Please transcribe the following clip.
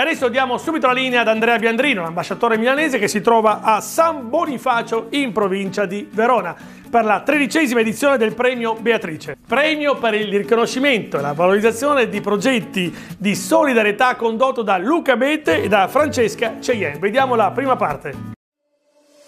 adesso diamo subito la linea ad Andrea Biandrino, l'ambasciatore milanese che si trova a San Bonifacio in provincia di Verona per la 13ª edizione del premio Beatrice. Premio per il riconoscimento e la valorizzazione di progetti di solidarietà condotto da Luca Bete e da Francesca Cheyenne. Vediamo la prima parte.